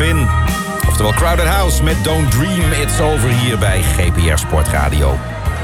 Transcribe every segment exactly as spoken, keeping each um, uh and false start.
Finn. Oftewel Crowded House met Don't Dream It's Over hier bij G P R Sportradio.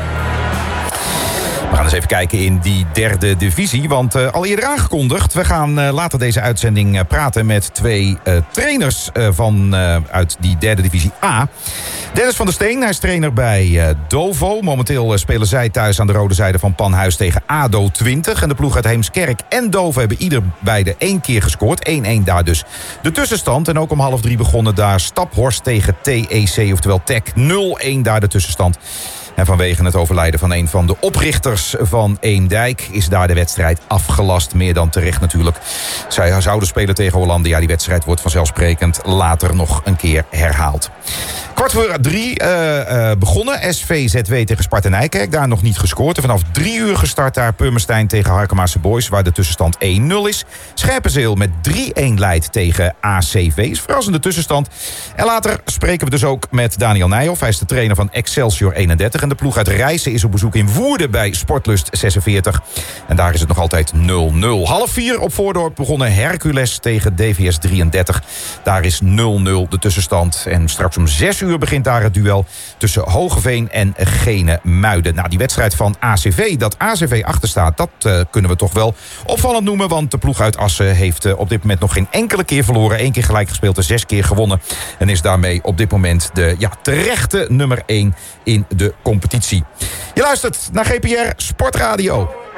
We gaan eens even kijken in die derde divisie. Want uh, al eerder aangekondigd, we gaan uh, later deze uitzending uh, praten met twee uh, trainers uh, van, uh, uit die derde divisie A. Dennis van der Steen, hij is trainer bij uh, Dovo. Momenteel uh, spelen zij thuis aan de rode zijde van Panhuis tegen A D O twintig. En de ploeg uit Heemskerk en Dovo hebben ieder beide één keer gescoord. één-één daar dus de tussenstand. En ook om half drie begonnen daar Staphorst tegen T E C, oftewel T E C. nul-één daar de tussenstand. En vanwege het overlijden van een van de oprichters van Eemdijk is daar de wedstrijd afgelast. Meer dan terecht natuurlijk. Zij zouden spelen tegen Hollandia. Die wedstrijd wordt vanzelfsprekend later nog een keer herhaald. Kwart voor drie uh, uh, begonnen. S V Z W tegen Sparta Nijkerk. Daar nog niet gescoord. En vanaf drie uur gestart daar Purmerstein tegen Harkemaarse Boys, waar de tussenstand één-nul is. Scherpenzeel met drie-één leidt tegen A C V. Is verrassende tussenstand. En later spreken we dus ook met Daniel Nijhoff. Hij is de trainer van Excelsior eenendertig. En de ploeg uit Rijssen is op bezoek in Woerden bij Sportlust zesenveertig. En daar is het nog altijd nul-nul. Half vier op Voordorp begonnen Hercules tegen D V S drieëndertig. Daar is nul-nul de tussenstand. En straks om zes uur begint daar het duel tussen Hogeveen en Gene Muiden. Nou, die wedstrijd van A C V, dat A C V achterstaat, dat uh, kunnen we toch wel opvallend noemen. Want de ploeg uit Assen heeft uh, op dit moment nog geen enkele keer verloren. Eén keer gelijk gespeeld en zes keer gewonnen. En is daarmee op dit moment de ja, terechte nummer één in de competitie. Je luistert naar G P R Sportradio.